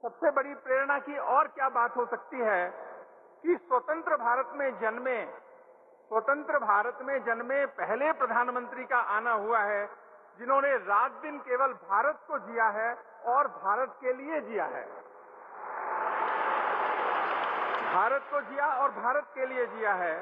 सबसे बड़ी प्रेरणा की और क्या बात हो सकती है कि स्वतंत्र भारत में जन्मे पहले प्रधानमंत्री का आना हुआ है जिन्होंने रात दिन केवल भारत को जिया है और भारत के लिए जिया है। भारत को जिया और भारत के लिए जिया है।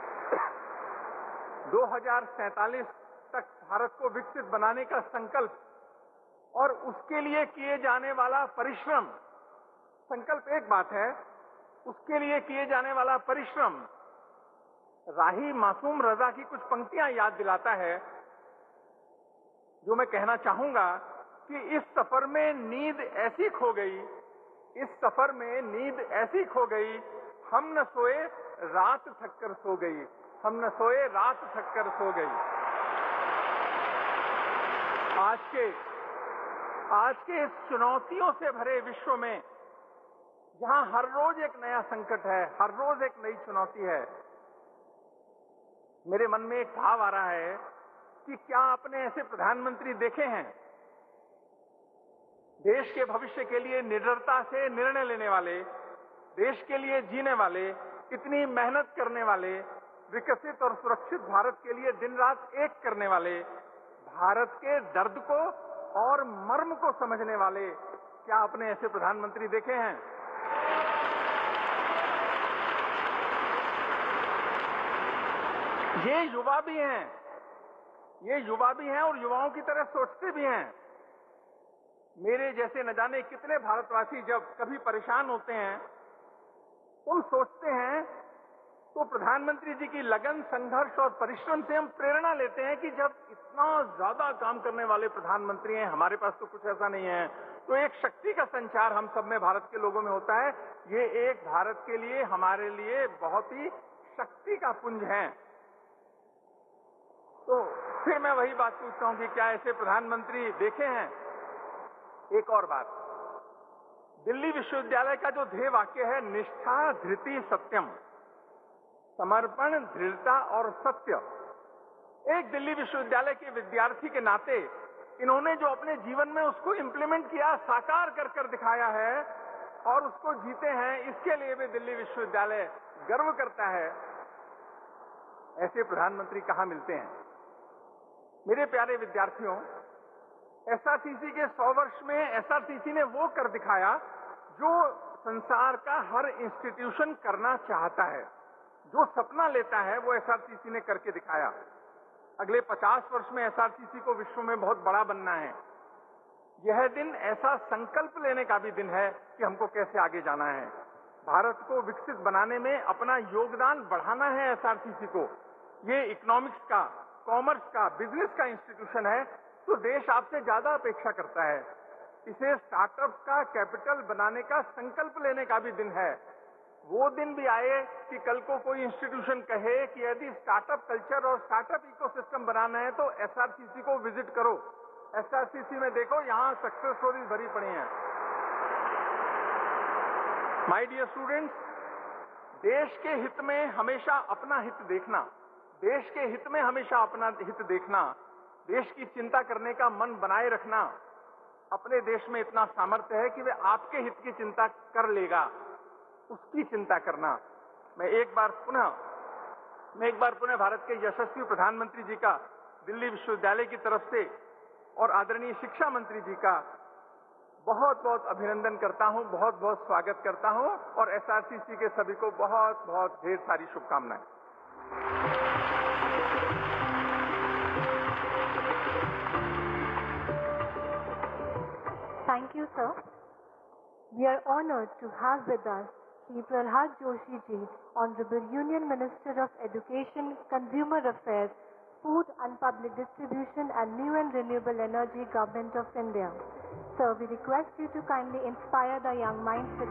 2047 तक भारत को विकसित बनाने का संकल्प और उसके लिए किए जाने वाला परिश्रम, संकल्प एक बात है, उसके लिए किए जाने वाला परिश्रम राही मासूम रजा की कुछ पंक्तियां याद दिलाता है, जो मैं कहना चाहूंगा कि इस सफर में नींद ऐसी खो गई, हम न सोए रात थककर सो गई, हम न सोए रात थककर सो गई। आज के इस चुनौतियों से भरे विश्व में, जहां हर रोज एक नया संकट है, हर रोज एक नई चुनौती है, मेरे मन में एक भाव आ रहा है कि क्या आपने ऐसे प्रधानमंत्री देखे हैं, देश के भविष्य के लिए निडरता से निर्णय लेने वाले, देश के लिए जीने वाले, इतनी मेहनत करने वाले, विकसित और सुरक्षित भारत के लिए दिन रात एक करने वाले, भारत के दर्द को और मर्म को समझने वाले, क्या आपने ऐसे प्रधानमंत्री देखे हैं? ये युवा भी हैं और युवाओं की तरह सोचते भी हैं। मेरे जैसे न जाने कितने भारतवासी जब कभी परेशान होते हैं, तुम सोचते हैं, तो प्रधानमंत्री जी की लगन, संघर्ष और परिश्रम से हम प्रेरणा लेते हैं कि जब इतना ज्यादा काम करने वाले प्रधानमंत्री हैं, हमारे पास तो कुछ ऐसा नहीं है, तो एक शक्ति का संचार हम सब में, भारत के लोगों में होता है। ये एक भारत के लिए, हमारे लिए बहुत ही शक्ति का पुंज है। तो फिर मैं वही बात पूछता हूं कि क्या ऐसे प्रधानमंत्री देखे हैं? एक और बात, दिल्ली विश्वविद्यालय का जो ध्येय वाक्य है, निष्ठा धृति सत्यम, समर्पण, दृढ़ता और सत्य, एक दिल्ली विश्वविद्यालय के विद्यार्थी के नाते इन्होंने जो अपने जीवन में उसको इंप्लीमेंट किया, साकार कर दिखाया है और उसको जीते हैं, इसके लिए भी दिल्ली विश्वविद्यालय गर्व करता है। ऐसे प्रधानमंत्री कहां मिलते हैं? मेरे प्यारे विद्यार्थियों, एसआरसीसी के 100 वर्ष में एसआरसीसी ने वो कर दिखाया जो संसार का हर इंस्टीट्यूशन करना चाहता है, जो सपना लेता है, वो एसआरसीसी ने करके दिखाया। अगले 50 वर्ष में एसआरसीसी को विश्व में बहुत बड़ा बनना है। यह दिन ऐसा संकल्प लेने का भी दिन है कि हमको कैसे आगे जाना है। भारत को विकसित बनाने में अपना योगदान बढ़ाना है एसआरसीसी को। ये इकोनॉमिक्स का, कॉमर्स का, बिजनेस का इंस्टीट्यूशन है, तो देश आपसे ज्यादा अपेक्षा करता है। इसे स्टार्टअप का कैपिटल बनाने का संकल्प लेने का भी दिन है। वो दिन भी आए कि कल को कोई इंस्टीट्यूशन कहे कि यदि स्टार्टअप कल्चर और स्टार्टअप इकोसिस्टम बनाना है तो एसआरसीसी को विजिट करो, एसआरसीसी में देखो, यहां सक्सेस स्टोरीज भरी पड़ी हैं। माय डियर स्टूडेंट्स, देश के हित में हमेशा अपना हित देखना, देश के हित में हमेशा अपना हित देखना, देश की चिंता करने का मन बनाए रखना, अपने देश में इतना सामर्थ्य है कि वे आपके हित की चिंता कर लेगा, उसकी चिंता करना। मैं एक बार पुनः भारत के यशस्वी प्रधानमंत्री जी का दिल्ली विश्वविद्यालय की तरफ से और आदरणीय शिक्षा मंत्री जी का बहुत बहुत अभिनंदन करता हूं, बहुत बहुत स्वागत करता हूं और एसआरसीसी के सभी को बहुत बहुत ढेर सारी शुभकामनाएं। Thank you, sir. We are honored to have with us Shri Prahlad Joshi ji, Honorable Union Minister of Education, Consumer Affairs, Food and Public Distribution and New and Renewable Energy, Government of India. Sir, we request you to kindly inspire the young minds with